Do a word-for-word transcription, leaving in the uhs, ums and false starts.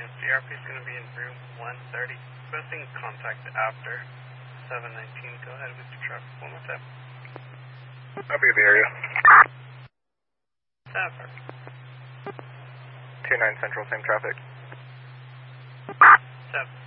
afternoon. C R P is going to be in room one thirty. Requesting contact after seven nineteen. Go ahead with your truck. One more time. I'll be in the area. Seven. two nine Central, same traffic. Seven.